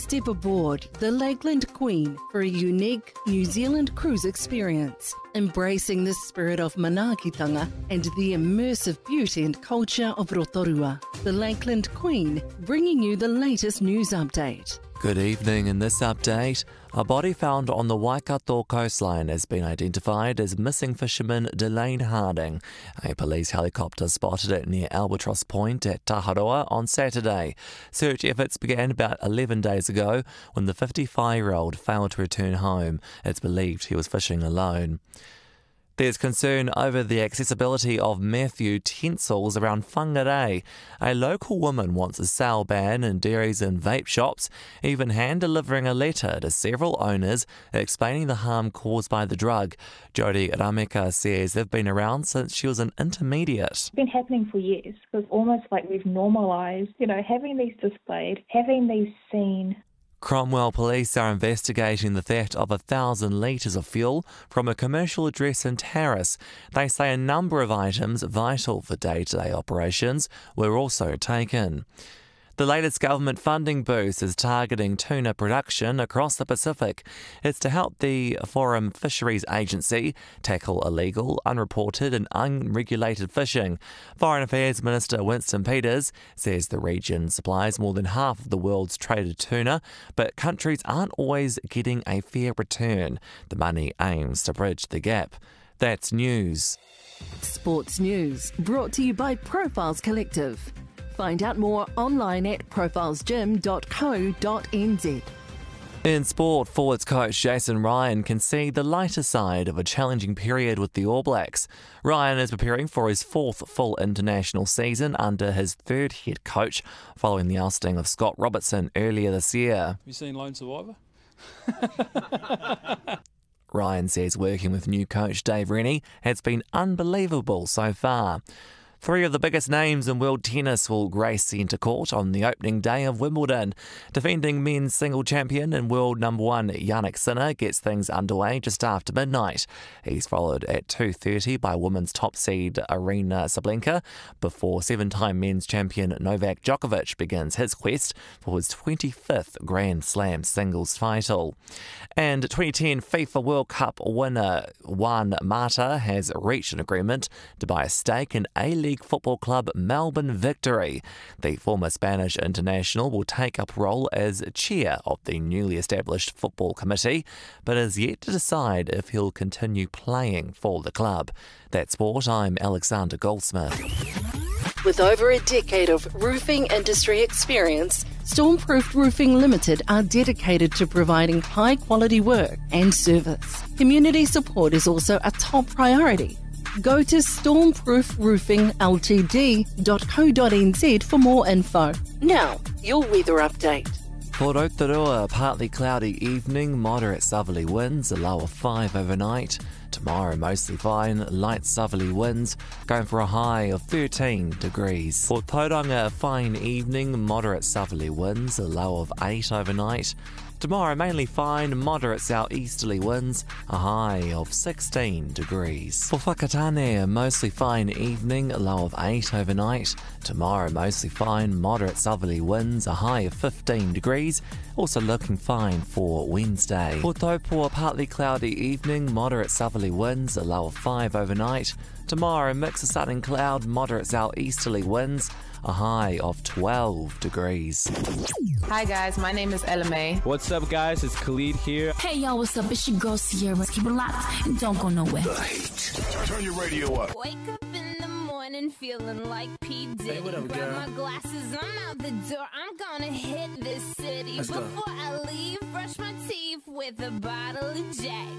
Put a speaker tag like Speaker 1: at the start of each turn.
Speaker 1: step aboard the Lakeland Queen for a unique New Zealand cruise experience, embracing the spirit of manaakitanga and the immersive beauty and culture of Rotorua. The Lakeland Queen, bringing you the latest news update.
Speaker 2: Good evening. In this update, a body found on the Waikato coastline has been identified as missing fisherman Delane Harding. A police helicopter spotted it near Albatross Point at Taharoa on Saturday. Search efforts began about 11 days ago when the 55-year-old failed to return home. It's believed he was fishing alone. There's concern over the accessibility of meth utensils around Whangarei. A local woman wants a sale ban in dairies and vape shops, even hand-delivering a letter to several owners explaining the harm caused by the drug. Jodie Rameka says they've been around since she was an intermediate.
Speaker 3: It's been happening for years. It's almost like we've normalised, having these displayed, having these seen.
Speaker 2: Cromwell police are investigating the theft of 1,000 litres of fuel from a commercial address in Terrace. They say a number of items vital for day-to-day operations were also taken. The latest government funding boost is targeting tuna production across the Pacific. It's to help the Forum Fisheries Agency tackle illegal, unreported and unregulated fishing. Foreign Affairs Minister Winston Peters says the region supplies more than half of the world's traded tuna, but countries aren't always getting a fair return. The money aims to bridge the gap. That's news.
Speaker 1: Sports news brought to you by Profiles Collective. Find out more online at profilesgym.co.nz.
Speaker 2: In sport, forwards coach Jason Ryan can see the lighter side of a challenging period with the All Blacks. Ryan is preparing for his fourth full international season under his third head coach, following the ousting of Scott Robertson earlier this year.
Speaker 4: Have you seen Lone Survivor?
Speaker 2: Ryan says working with new coach Dave Rennie has been unbelievable so far. Three of the biggest names in world tennis will grace centre court on the opening day of Wimbledon. Defending men's single champion and world number one Jannik Sinner gets things underway just after midnight. He's followed at 2:30 by women's top seed Arina Sabalenka before seven-time men's champion Novak Djokovic begins his quest for his 25th Grand Slam singles title. And 2010 FIFA World Cup winner Juan Mata has reached an agreement to buy a stake in A-League football club Melbourne Victory. The former Spanish international will take up a role as chair of the newly established football committee, but is yet to decide if he'll continue playing for the club. That's sport. I'm Alexander Goldsmith.
Speaker 1: With over a decade of roofing industry experience, Stormproof Roofing Limited are dedicated to providing high-quality work and service. Community support is also a top priority. Go to stormproofroofingltd.co.nz for more info. Now, your weather update.
Speaker 2: For Rotorua, partly cloudy evening, moderate southerly winds, a low of 5 overnight. Tomorrow, mostly fine, light southerly winds, going for a high of 13 degrees. For Tauranga, fine evening, moderate southerly winds, a low of 8 overnight. Tomorrow, mainly fine, moderate southeasterly winds, a high of 16 degrees. For Whakatane, mostly fine evening, a low of 8 overnight. Tomorrow, mostly fine, moderate southerly winds, a high of 15 degrees. Also looking fine for Wednesday. For Taupua, partly cloudy evening, moderate southerly winds, a low of 5 overnight. Tomorrow, mix of sun and cloud, moderate southeasterly winds, a high of 12 degrees.
Speaker 5: Hi guys, my name is Ella May.
Speaker 4: What's up, guys? It's Khalid here.
Speaker 6: Hey y'all, what's up? It's your girl Sierra. Keep it locked and don't go nowhere.
Speaker 7: Turn your radio up.
Speaker 8: Wake up in the morning feeling like P. Diddy.
Speaker 4: Hey, what up,
Speaker 8: Grab
Speaker 4: girl?
Speaker 8: my glasses, I'm out the door. I'm gonna hit this city.
Speaker 4: Let's go.
Speaker 8: Before I leave, brush my teeth with a bottle of Jack.